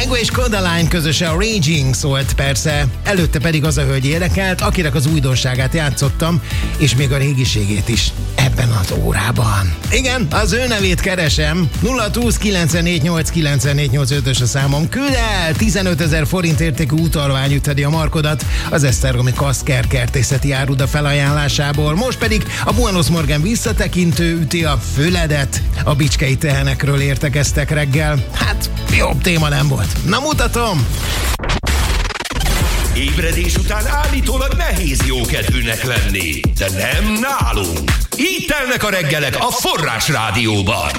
Diego és Kodaline közösen a Raging szólt persze, előtte pedig az a hölgy érdekelt, akinek az újdonságát játszottam, és még a régiségét is ebben az órában. Igen, az ő nevét keresem. 020 948 948 a számom. Küld el 15 000 forint értékű utalvány ütheti a markodat az esztergomi Kaszker kertészeti áruda felajánlásából. Most pedig a Buenos Morgan visszatekintő üti a füledet. A bicskei tehenekről értekeztek reggel. Hát, jobb téma nem volt. Na mutatom! Ébredés után állítólag nehéz jókedvűnek lenni, de nem nálunk. Így telnek a reggelek a Forrás Rádióban.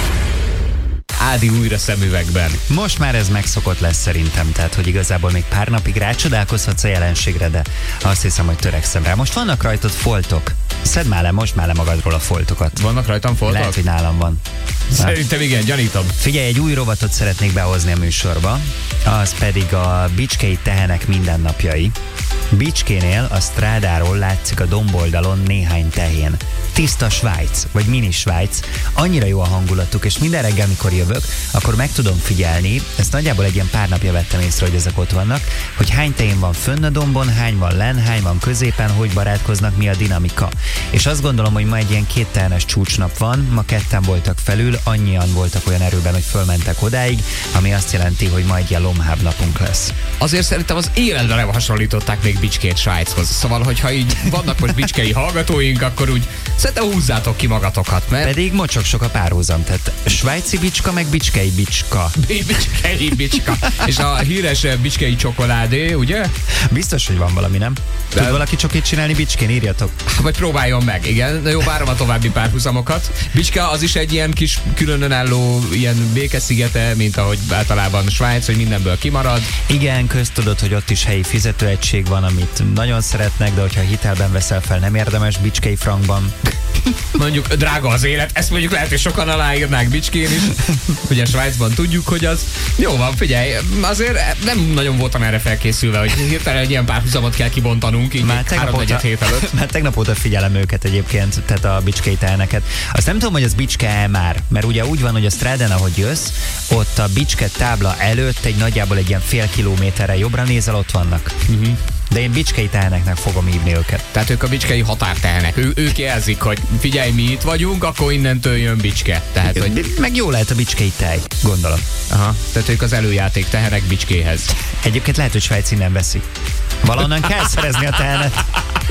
Ádi újra szemüvegben. Most már ez megszokott lesz szerintem, tehát hogy igazából még pár napig rácsodálkozhatsz a jelenségre, de azt hiszem, hogy törekszem rá. Most vannak rajtad foltok. Szedd már le, most már le magadról a foltokat. Vannak rajtam foltok? Lehet, hogy nálam van. Szerintem igen, gyanítom. Figyelj, egy új rovatot szeretnék behozni a műsorba, az pedig a bicskei tehenek mindennapjai. Bicskénél a strádáról látszik a domboldalon néhány tehén. Tiszta Svájc, vagy mini Svájc, annyira jó a hangulatuk, és minden reggel, mikor jövök, akkor meg tudom figyelni, ezt nagyjából egy ilyen pár napja vettem észre, hogy ezek ott vannak, hogy hány tehén van fönn a dombon, hány van lenn, hány van középen, hogy barátkoznak, mi a dinamika. És azt gondolom, hogy ma egy ilyen kéttehenes csúcsnap van, ma ketten voltak felül, annyian voltak olyan erőben, hogy fölmentek odáig, ami azt jelenti, hogy ma egy ilyen lomhább napunk lesz. Azért szerintem az életben nem hasonlították még Bicskét Svájchoz. Szóval, hogyha így vannak most bicskei hallgatóink, akkor úgy szerintem húzzátok ki magatokat, mert... Pedig mocsok sok a párhuzam, tehát svájci bicska, meg bicskei bicska. Bicskei bicska. És a híres bicskei csokoládé, ugye? Biztos, hogy van valami, nem? Tud valaki csokit csinálni bicskén, írjatok. Vagy próbáljon meg, igen. De jó, várom a további párhuzamokat. Bicska az is egy ilyen kis különálló ilyen békeszigete, mint ahogy általában Svájc, hogy mindenből kimarad. Igen, köztudod, hogy ott is helyi fizetőegység van, amit nagyon szeretnek, de hogyha hitelben veszel fel, nem érdemes bicskei frankban. Mondjuk drága az élet, ezt mondjuk lehet, hogy sokan aláírnák Bicskén is. Ugye Svájcban tudjuk, hogy az jó van, figyelj, azért nem nagyon voltam erre felkészülve, hogy hirtelen egy ilyen párhuzamot kell kibontanunk, így már 3-4 hét előtt. Már tegnap óta figyelem őket egyébként, tehát a bicskei teheneket. Azt nem tudom, hogy az bicske már, mert ugye úgy van, hogy a strádán, ahogy jössz, ott a bicske tábla előtt nagyjából egy ilyen fél kilométerre jobbra nézel, ott vannak. De én bicskei teheneknek fogom hívni őket. Tehát ők a bicskei határtehenek. Ők jelzik, hogy figyelj, mi itt vagyunk, akkor innentől jön bicske. Tehát, hogy... Meg jó lehet a bicskei tej, gondolom. Aha, tehát ők az előjáték tehenek Bicskéhez. Egyébként lehet, hogy Svájc innen veszi. Valahonnan kell szerezni a tehenet.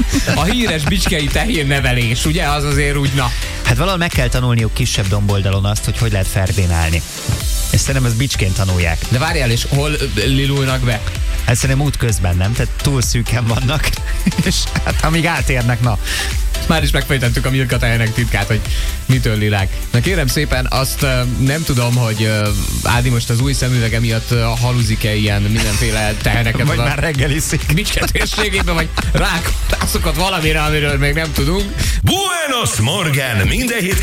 A híres bicskei tehén nevelés, ugye? Az azért úgy, na. Hát valahol meg kell tanulniuk kisebb domboldalon azt, hogy lehet ferdénálni. És szerintem ezt Bicskén tanulják. De várjál, és hol lilulnak be? Hát szerintem út közben, nem? Tehát túl szűken vannak, és hát amíg átérnek, na. Már is megfejtettük a Milka tehenek titkát, hogy mitől lilák. Na kérem szépen, azt nem tudom, hogy Ádi most az új szemüvege miatt haluzik-e ilyen mindenféle teheneket. Vagy már reggel iszik. Bicske térségében, vagy rászokat valamire, amiről még nem tudunk. Buenos Morgan, minden hét